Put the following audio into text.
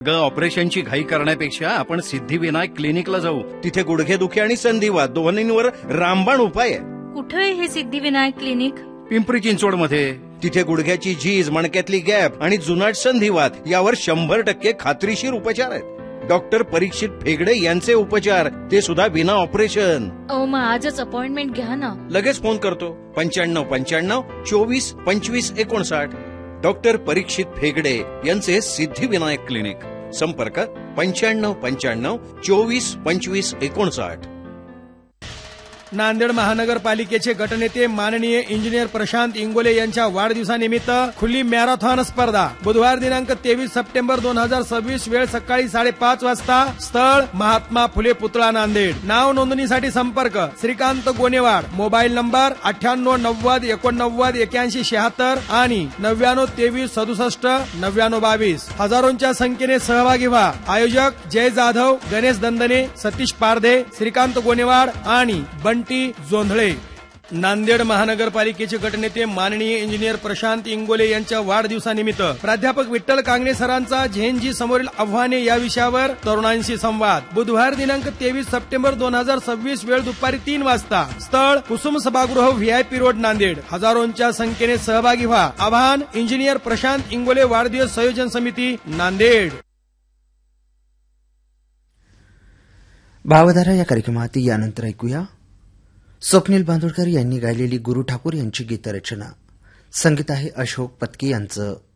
ऑपरेशनची घाई करण्यापेक्षा आपण सिद्धिविनायक क्लिनिकला जाऊ. तिथे गुडघेदुखी आणि संधिवात दोन्हींवर रामबाण उपाय आहे. कुठे हे सिद्धिविनायक क्लिनिक? पिंपरी चिंचवडमध्ये. तिथे गुडघ्याची झीज, मणक्यातली गॅप आणि जुनाट संधिवात यावर 100% खात्रीशीर उपचार आहेत. डॉक्टर परीक्षित फेगडे यांचे उपचार, ते सुद्धा बिना ऑपरेशन. मग आजच अपॉइंटमेंट घ्या ना. लगेच फोन करतो. 9595 24 25 59. डॉक्टर परीक्षित फेगडे यांचे सिद्धिविनायक क्लिनिक. संपर्क 9595 24 25 59. नांदेड महानगरपालिकेचे गटनेते माननीय इंजिनियर प्रशांत इंगोले यांच्या वाढदिवसानिमित्त खुली मॅरेथॉन स्पर्धा बुधवार दिनांक 23 सप्टेंबर 2026 वेळ सकाळी 5:30 वाजता. स्थळ महात्मा फुले पुतळा नांदेड. नाव नोंदणीसाठी संपर्क श्रीकांत गोनेवाड. मोबाईल नंबर 9890 89 81 76 आणि 99 23 67 99 22. हजारोंच्या संख्येने सहभागी व्हा. आयोजक जय जाधव, गणेश दंदने, सतीश पारधे, श्रीकांत गोनेवाड आणि बंटी जोंधळे. नांदेड महानगरपालिकेचे गटनेते माननीय इंजिनियर प्रशांत इंगोले यांच्या वाढदिवसानिमित्त प्राध्यापक विठ्ठल कांगणे सरांचा झेनजी समोरील आव्हाने या विषयावर तरुणांशी संवाद. बुधवार दिनांक 23 सप्टेंबर 2026 वेळ दुपारी 3 वाजता. स्थळ कुसुम सभागृह व्हीआयपी रोड नांदेड. हजारोंच्या संख्येने सहभागी व्हा. आवाहन इंजिनियर प्रशांत इंगोले वाढदिवस संयोजन समिती नांदेड. भावधारा या कार्यक्रमात यानंतर ऐकूया स्वप्नील बांदोडकर यांनी गायलेली गुरु ठाकूर यांची गीतरचना. संगीत आहे अशोक पत्की यांचं.